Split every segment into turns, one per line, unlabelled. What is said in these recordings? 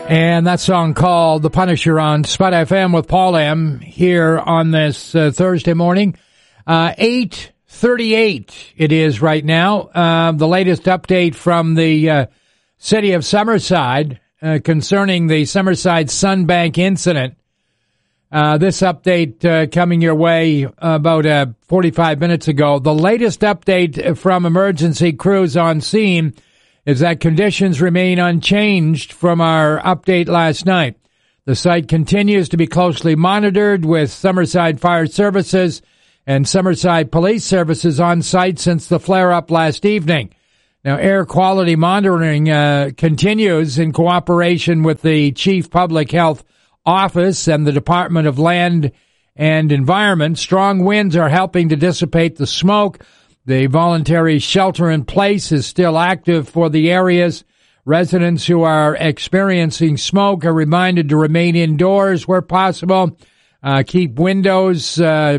And that song called The Punisher on Spud FM with Paul M. here on this Thursday morning. 8:38 it is right now. The latest update from the city of Summerside concerning the Summerside Sunbank incident. This update coming your way about 45 minutes ago. The latest update from emergency crews on scene is that conditions remain unchanged from our update last night. The site continues to be closely monitored with Summerside Fire Services and Summerside Police Services on site since the flare-up last evening. Now, air quality monitoring continues in cooperation with the Chief Public Health Office and the Department of Land and Environment. Strong winds are helping to dissipate the smoke. The voluntary shelter in place is still active for the areas. Residents who are experiencing smoke are reminded to remain indoors where possible. Keep windows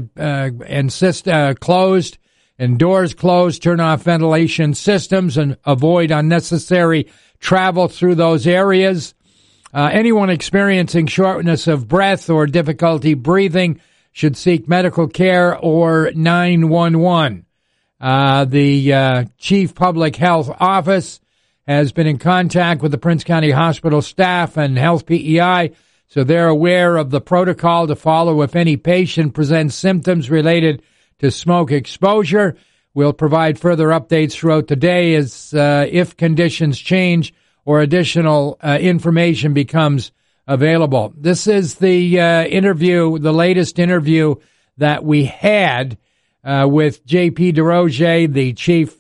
closed and doors closed. Turn off ventilation systems and avoid unnecessary travel through those areas. Anyone experiencing shortness of breath or difficulty breathing should seek medical care or 911. The Chief Public Health Office has been in contact with the Prince County Hospital staff and Health PEI, so they're aware of the protocol to follow if any patient presents symptoms related to smoke exposure. We'll provide further updates throughout the day as if conditions change or additional information becomes available. This is the the latest interview that we had with J.P. DesRosiers, the Chief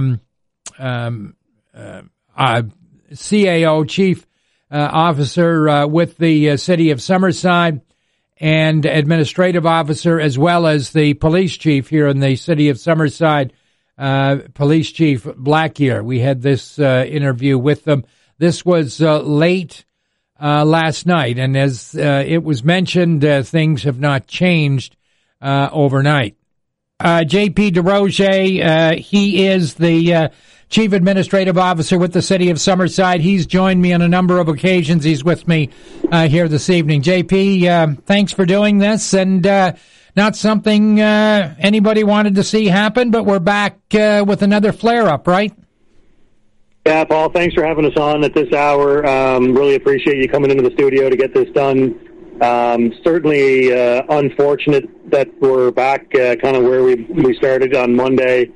CAO, Chief Officer with the City of Summerside, and Administrative Officer, as well as the Police Chief here in the City of Summerside, Police Chief Blackyear. We had this interview with them. This was late last night, and as it was mentioned, things have not changed overnight. J.P. DesRosiers, he is the Chief Administrative Officer with the City of Summerside. He's joined me on a number of occasions. He's with me here this evening. J.P., thanks for doing this, and not something anybody wanted to see happen, but we're back with another flare-up, right?
Yeah, Paul, thanks for having us on at this hour. Really appreciate you coming into the studio to get this done. Certainly unfortunate that we're back kind of where we started on Monday.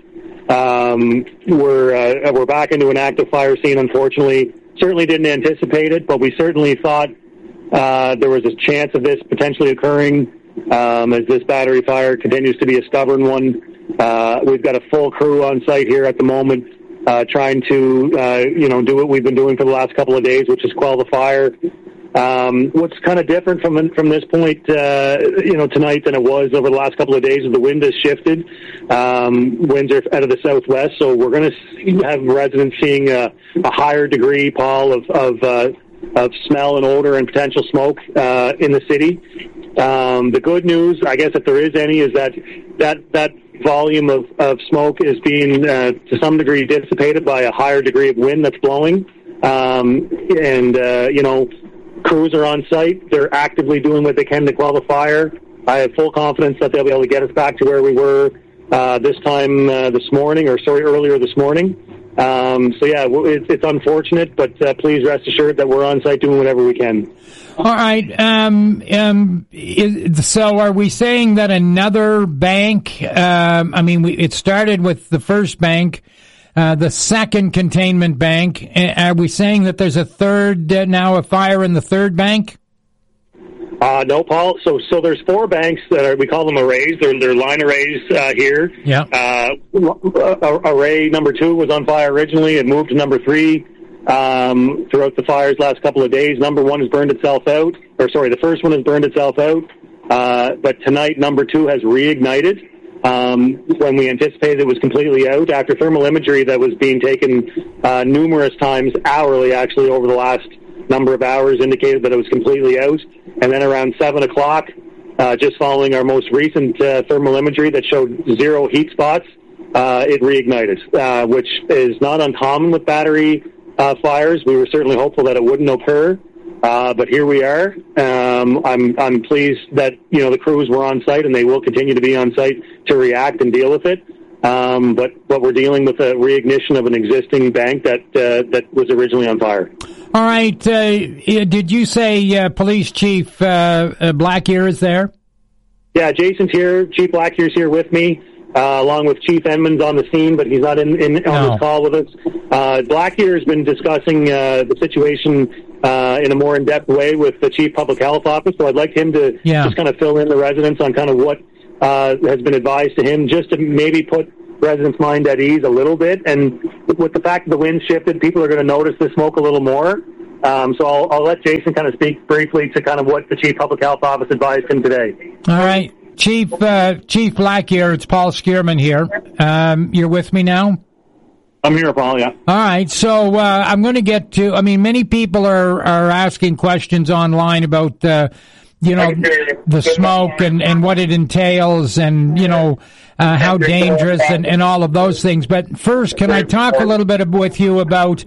We're back into an active fire scene, unfortunately. Certainly didn't anticipate it, but we certainly thought there was a chance of this potentially occurring as this battery fire continues to be a stubborn one. We've got a full crew on site here at the moment trying to do what we've been doing for the last couple of days, which is quell the fire. What's kind of different from this point, tonight than it was over the last couple of days is the wind has shifted. Winds are out of the southwest, so we're going to have residents seeing a higher degree, Paul, of smell and odor and potential smoke in the city. The good news, I guess, if there is any, is that volume of smoke is being to some degree dissipated by a higher degree of wind that's blowing. Crews are on site. They're actively doing what they can to quell the fire. I have full confidence that they'll be able to get us back to where we were earlier this morning. It's unfortunate, but please rest assured that we're on site doing whatever we can.
All right. So are we saying that another bank, it started with the first bank, the second containment bank. Are we saying that there's a third, now a fire in the third bank?
No, Paul. So there's four banks that we call them arrays. They're line arrays here.
Yeah.
Array number 2 was on fire originally. It moved to number 3 throughout the fires last couple of days. Number 1 has burned itself out. The first one has burned itself out. But tonight, number 2 has reignited. When we anticipated it was completely out, after thermal imagery that was being taken numerous times, hourly actually, over the last number of hours, indicated that it was completely out. And then around 7 o'clock, just following our most recent thermal imagery that showed 0 heat spots, it reignited, which is not uncommon with battery fires. We were certainly hopeful that it wouldn't occur. But here we are. I'm pleased that, the crews were on site, and they will continue to be on site to react and deal with it. But we're dealing with a reignition of an existing bank that was originally on fire.
All right. Did you say Police Chief Blackear is there? Yeah,
Jason's here. Chief Blackear's here with me, along with Chief Edmonds on the scene, but he's not on this call with us. Blackear has been discussing the situation in a more in-depth way with the Chief Public Health Office, so I'd like him to just kind of fill in the residents on kind of what has been advised to him, just to maybe put residents' mind at ease a little bit. And with the fact that the wind shifted, people are going to notice the smoke a little more. So I'll let Jason kind of speak briefly to kind of what the Chief Public Health Office advised him today.
All right. Chief Blackear, it's Paul Skierman here. You're with me now?
I'm here, Paul, yeah.
All right, so I'm going to get to, many people are asking questions online about, the smoke and what it entails and, how dangerous and all of those things. But first, can I talk a little bit with you about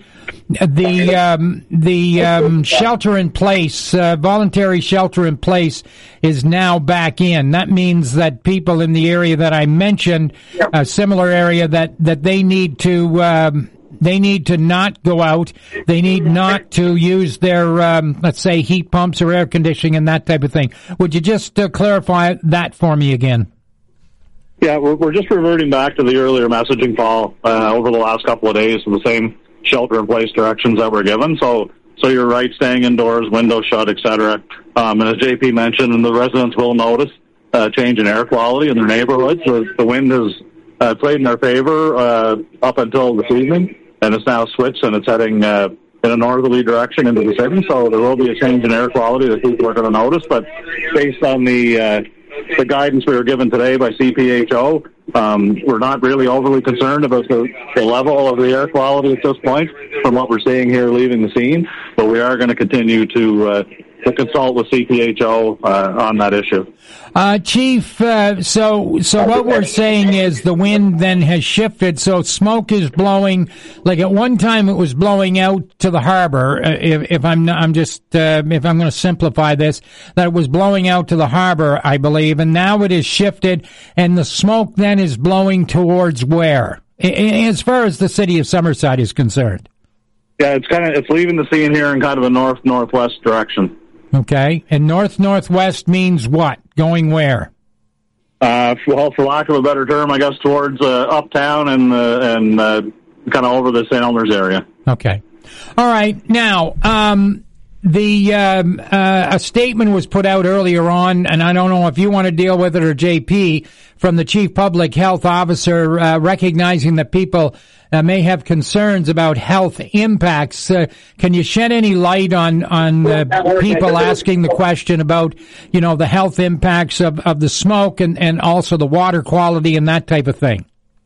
the shelter in place, voluntary shelter in place is now back in. That means that people in the area that I mentioned, a similar area that they need to not go out. They need not to use their, let's say, heat pumps or air conditioning and that type of thing. Would you just clarify that for me again?
Yeah, we're just reverting back to the earlier messaging, Paul, over the last couple of days of the same shelter-in-place directions that were given. So you're right, staying indoors, windows shut, etc. And as JP mentioned, and the residents will notice change in air quality in their neighborhoods. The wind has played in their favor up until this evening, and it's now switched, and it's heading in a northerly direction into the city. So there will be a change in air quality that people are going to notice. But based on the guidance we were given today by CPHO, we're not really overly concerned about the level of the air quality at this point from what we're seeing here leaving the scene, but we are going to continue to consult with CPHO on that issue.
Chief, so what we're saying is the wind then has shifted, so smoke is blowing, like at one time it was blowing out to the harbor, if I'm going to simplify this, that it was blowing out to the harbor, I believe, and now it is shifted, and the smoke then is blowing towards where? As far as the city of Summerside is concerned.
Yeah, it's leaving the scene here in kind of a north-northwest direction.
Okay, and north-northwest means what? Going where?
Well, for lack of a better term, I guess towards uptown and kind of over the St. Elmer's area.
Okay. All right. Now, a statement was put out earlier on, and I don't know if you want to deal with it or JP, from the Chief Public Health Officer recognizing that people may have concerns about health impacts. Can you shed any light on people asking the question about, the health impacts of the smoke and also the water quality and that type of thing?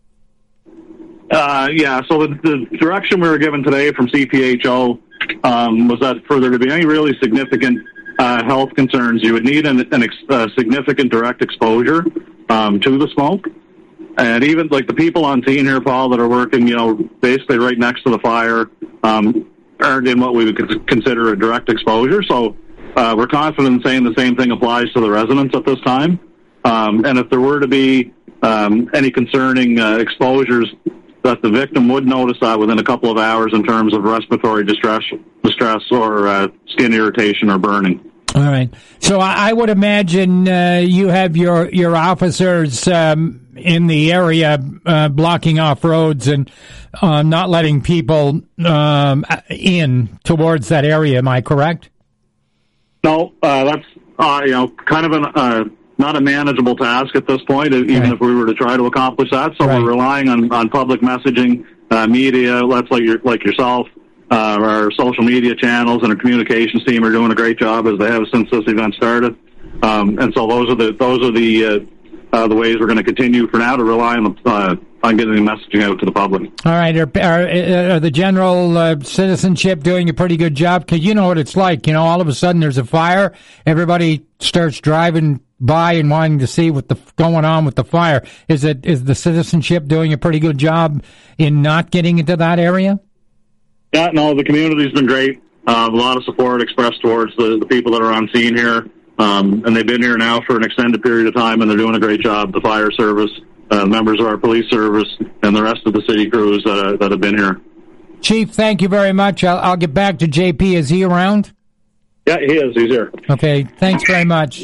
Yeah, so the direction we were given today from CPHO was that for there to be any really significant health concerns, you would need a significant direct exposure to the smoke. And even like the people on scene here, Paul, that are working, basically right next to the fire, aren't in what we would consider a direct exposure. So we're confident in saying the same thing applies to the residents at this time. And if there were to be any concerning exposures, that the victim would notice that within a couple of hours in terms of respiratory distress or skin irritation or burning.
All right. So I would imagine you have your officers in the area blocking off roads and not letting people in towards that area. Am I correct?
No, that's kind of not a manageable task at this point, even if we were to try to accomplish that. So we're relying on public messaging, media outlets like yourself. Our social media channels and our communications team are doing a great job, as they have since this event started. And so those are the ways we're going to continue for now to rely on getting the messaging out to the public.
All right. Are the general citizenship doing a pretty good job? Because you know what it's like. All of a sudden there's a fire. Everybody starts driving by and wanting to see what's going on with the fire. Is the citizenship doing a pretty good job in not getting into that area?
Yeah, no, the community's been great. A lot of support expressed towards the people that are on scene here. And they've been here now for an extended period of time, and they're doing a great job. The fire service, members of our police service, and the rest of the city crews that have been here.
Chief, thank you very much. I'll get back to JP. Is he around?
Yeah, he is. He's here.
Okay, thanks very much.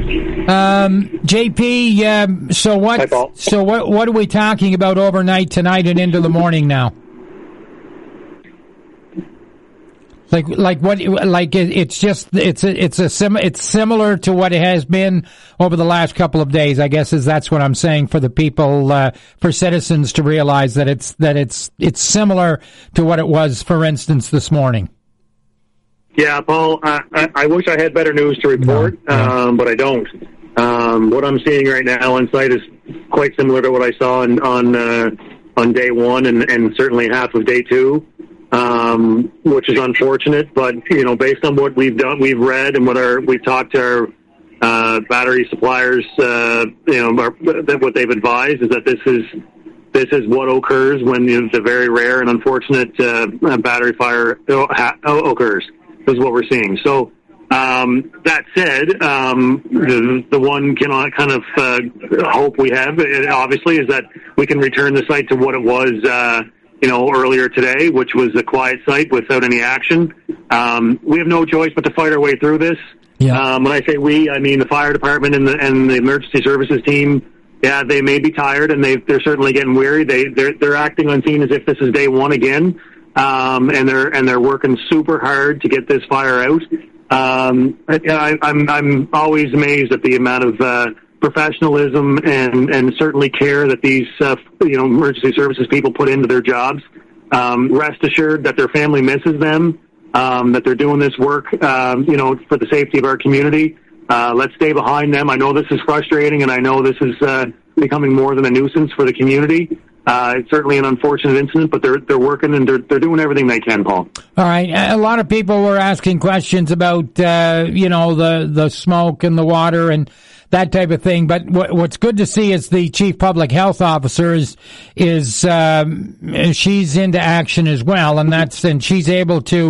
JP, so what?
Hi, Paul.
So what are we talking about overnight tonight and into the morning now? Like what? Like it's just it's similar to what it has been over the last couple of days. I guess that's what I'm saying for the people, for citizens to realize that it's similar to what it was, for instance, this morning.
Yeah, Paul, I wish I had better news to report, but I don't. What I'm seeing right now on site is quite similar to what I saw on day one and certainly half of day two, which is unfortunate. But based on what we've done, we've read, and we've talked to our battery suppliers, what they've advised is that this is what occurs when the very rare and unfortunate battery fire occurs. Is what we're seeing. So that said, the one kind of hope we have, obviously, is that we can return the site to what it was, earlier today, which was a quiet site without any action. We have no choice but to fight our way through this.
Yeah.
When I say we, I mean the fire department and the emergency services team. Yeah, they may be tired and they're certainly getting weary. They're acting on scene as if this is day one again. And they're working super hard to get this fire out. I'm always amazed at the amount of professionalism and certainly care that these emergency services people put into their jobs. Rest assured that their family misses them. That they're doing this work, for the safety of our community. Let's stay behind them. I know this is frustrating, and I know this is becoming more than a nuisance for the community. It's certainly an unfortunate incident, but they're working and they're doing everything they can, Paul.
All right. A lot of people were asking questions about, the smoke and the water and that type of thing. But what's good to see is the chief public health officer is she's into action as well, and she's able to,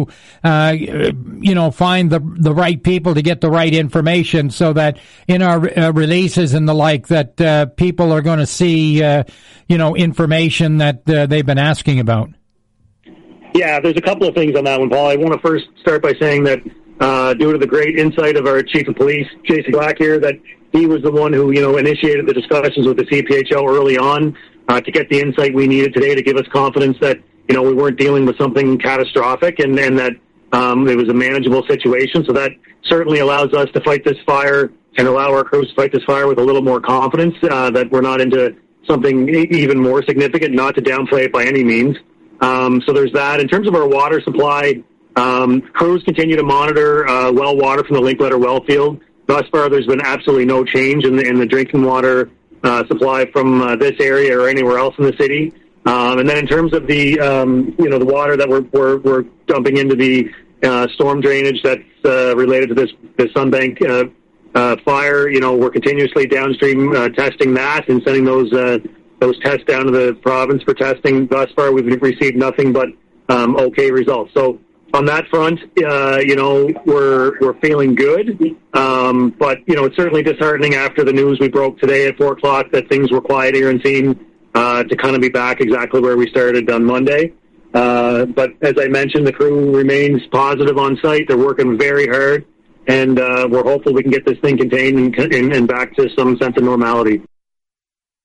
find the right people to get the right information, so that in our releases and the like, that people are going to see, information that they've been asking about.
Yeah, there's a couple of things on that one, Paul. I want to first start by saying that due to the great insight of our chief of police, Jason Black here, that he was the one who, initiated the discussions with the CPHO early on to get the insight we needed today to give us confidence that, we weren't dealing with something catastrophic and that it was a manageable situation. So that certainly allows us to fight this fire and allow our crews to fight this fire with a little more confidence that we're not into something even more significant, not to downplay it by any means. So there's that. In terms of our water supply, crews continue to monitor well water from the Linkletter well field. Thus far, there's been absolutely no change in the drinking water supply from this area or anywhere else in the city. And then in terms of the the water that we're dumping into the storm drainage that's related to this Sunbank fire, we're continuously downstream testing that and sending those tests down to the province for testing. Thus far, we've received nothing but okay results. So on that front, we're feeling good. But it's certainly disheartening after the news we broke today at 4:00 that things were quiet here and seen to kind of be back exactly where we started on Monday. But as I mentioned, the crew remains positive on site. They're working very hard, and we're hopeful we can get this thing contained and back to some sense of normality.